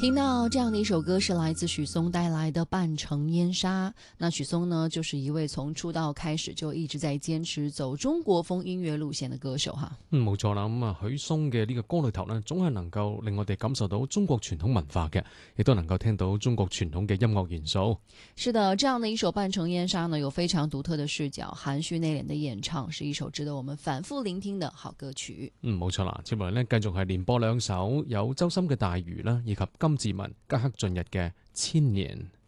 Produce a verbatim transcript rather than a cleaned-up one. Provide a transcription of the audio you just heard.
听到这样的一首歌是来自許嵩帶來的《半城煙沙》。那許嵩呢，就是一位從出道開始就一直在堅持走中國風音樂路線的歌手哈。 嗯，冇錯啦。咁啊，許嵩嘅呢個歌裏頭呢，總係能夠令我哋感受到中國傳統文化嘅，亦都能夠聽到中國傳統嘅音樂元素。 是的，這樣的一首《半城煙沙》呢，有非常獨特的視角，含蓄內斂的演唱，是一首值得我們反覆聆聽的好歌曲。 嗯，冇錯啦。接落嚟呢，繼續係連播兩首有周深嘅《大魚》啦，以及金志文、吉克雋逸嘅《千年》。